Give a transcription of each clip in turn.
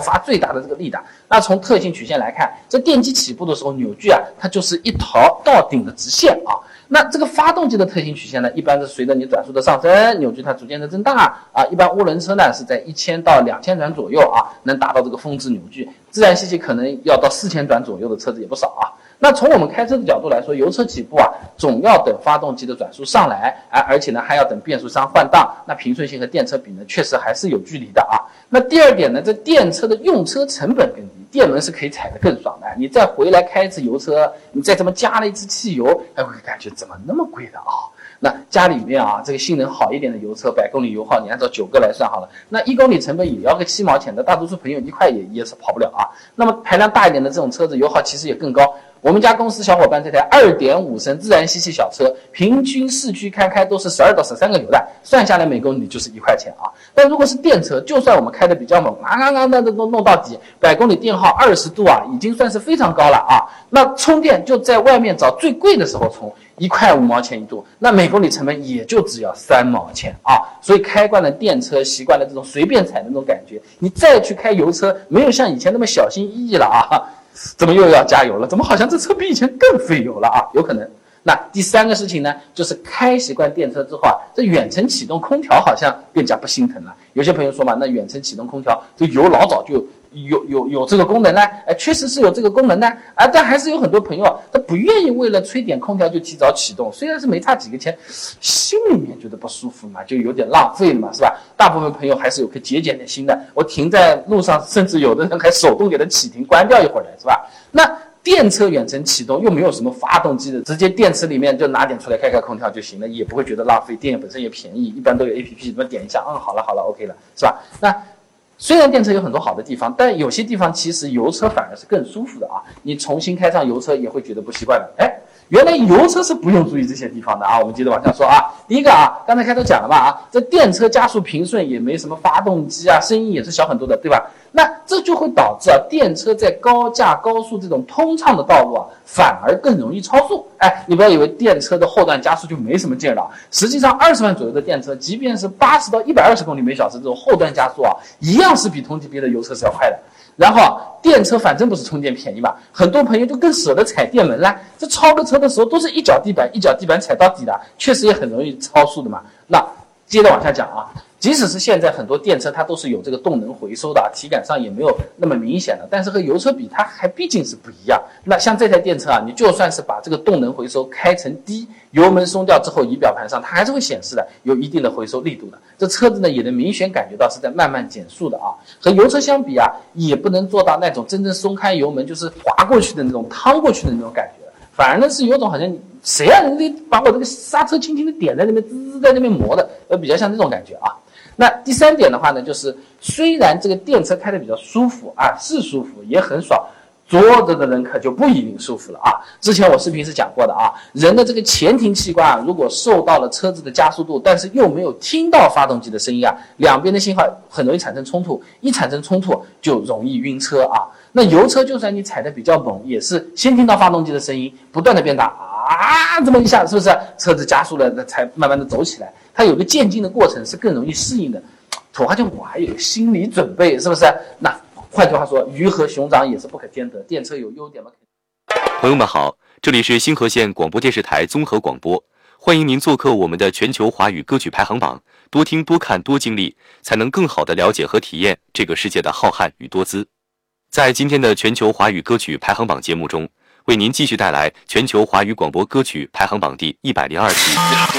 发最大的这个力的。那从特性曲线来看，这电机起步的时候扭矩啊，它就是一条到顶的直线啊。那这个发动机的特性曲线呢，一般是随着你转速的上升，扭矩它逐渐的增大啊。一般涡轮车呢是在1000到2000转左右啊，能达到这个峰值扭矩。自然吸气可能要到4000转左右的车子也不少啊。那从我们开车的角度来说，油车起步啊，总要等发动机的转速上来，而且呢还要等变速箱换挡，那平顺性和电车比呢，确实还是有距离的啊。那第二点呢，这电车的用车成本更低，电门是可以踩得更爽的。你再回来开一次油车，你再这么加了一次汽油，还会感觉怎么那么贵的啊？那家里面啊，这个性能好一点的油车，100公里油耗，你按照9个来算好了，那1公里成本也要个7毛钱的，大多数朋友1块也是跑不了啊。那么排量大一点的这种车子，油耗其实也更高。我们家公司小伙伴这台2.5升自然吸气小车，平均市区开都是12到13个油的，算下来每公里就是1块钱啊。但如果是电车，就算我们开的比较猛，那都弄到底，100公里电耗20度啊，已经算是非常高了啊。那充电就在外面找最贵的时候充，1块5毛钱一度，那每公里成本也就只要3毛钱啊。所以开惯了电车，习惯了这种随便踩的那种感觉，你再去开油车，没有像以前那么小心翼翼了啊。怎么又要加油了？怎么好像这车比以前更费油了啊？有可能。那第三个事情呢，就是开习惯电车之后啊，这远程启动空调好像更加不心疼了。有些朋友说嘛，那远程启动空调这油老早就有这个功能呢，确实是有这个功能呢，但还是有很多朋友他不愿意为了吹点空调就提早启动，虽然是没差几个钱，心里面觉得不舒服嘛，就有点浪费嘛，是吧？大部分朋友还是有颗节俭的心的，我停在路上，甚至有的人还手动给它启停关掉一会儿来，是吧？那电车远程启动又没有什么发动机的，直接电池里面就拿点出来开空调就行了，也不会觉得浪费，电本身也便宜，一般都有 APP， 怎么点一下，好了 OK 了，是吧？那虽然电车有很多好的地方，但有些地方其实油车反而是更舒服的啊。你重新开上油车也会觉得不习惯的。原来油车是不用注意这些地方的啊。我们接着往下说啊。第一个啊，刚才开头讲了吧啊，这电车加速平顺，也没什么发动机啊，声音也是小很多的，对吧？那这就会导致啊，电车在高架高速这种通畅的道路啊，反而更容易超速。你不要以为电车的后段加速就没什么劲了，实际上20万左右的电车，即便是80到120公里每小时这种后段加速啊，一样是比同级别的油车是要快的。然后电车反正不是充电便宜嘛，很多朋友就更舍得踩电门啦。这超个车的时候都是一脚地板踩到底的，确实也很容易超速的嘛。那接着往下讲啊。即使是现在很多电车它都是有这个动能回收的，体感上也没有那么明显的，但是和油车比它还毕竟是不一样。那像这台电车啊，你就算是把这个动能回收开成低，油门松掉之后，仪表盘上它还是会显示的有一定的回收力度的。这车子呢也能明显感觉到是在慢慢减速的啊。和油车相比啊，也不能做到那种真正松开油门就是滑过去的那种趟过去的那种感觉，反而呢是有种好像谁啊，你得把我这个刹车轻轻的点在那边，滋在那边磨的，比较像这种感觉啊。那第三点的话呢，就是虽然这个电车开得比较舒服啊，是舒服也很爽，坐着的人可就不一定舒服了啊。之前我视频是讲过的啊，人的这个前庭器官啊，如果受到了车子的加速度，但是又没有听到发动机的声音啊，两边的信号很容易产生冲突，一产生冲突就容易晕车啊。那油车就算你踩得比较猛，也是先听到发动机的声音，不断的变大啊，这么一下是不是车子加速了才慢慢的走起来，它有个渐进的过程是更容易适应的。土话就我还有个心理准备，是不是？那换句话说，鱼和熊掌也是不可兼得，电车有优点吗？ 朋友们好，这里是星河县广播电视台综合广播，欢迎您做客我们的全球华语歌曲排行榜，多听多看多经历，才能更好的了解和体验这个世界的浩瀚与多姿。在今天的全球华语歌曲排行榜节目中，为您继续带来全球华语广播歌曲排行榜第102期。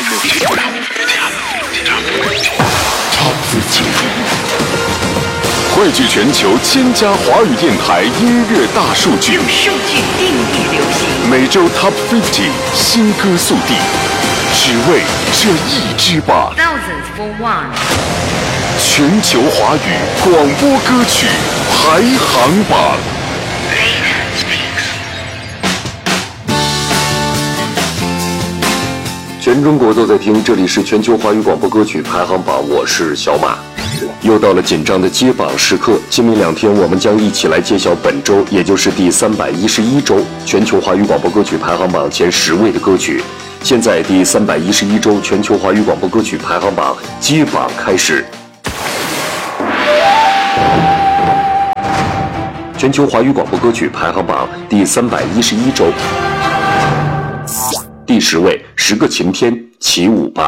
汇聚全球1000家华语电台音乐大数据， 用数据定义流行。 每周 Top 50新歌速递，只为这一支榜。 Thousands for one。 全球华语广播歌曲排行榜。全中国都在听，这里是全球华语广播歌曲排行榜，我是小马。又到了紧张的揭榜时刻，今明2天我们将一起来揭晓本周，也就是第311周全球华语广播歌曲排行榜前10位的歌曲。现在第311周全球华语广播歌曲排行榜揭榜开始。 全球华语广播歌曲排行榜第311周，第10位，10个晴天起舞吧。